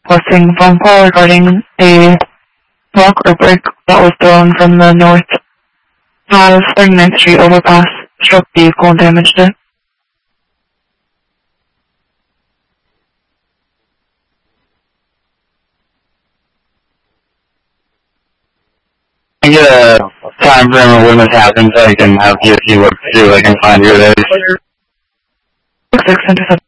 requesting a phone call regarding a rock or brick that was thrown from the north of 39th Street overpass, struck vehicle and damaged it. Can I get a time frame of when this happened so I can have DSP look to see what I can find who it is? 6 intercept.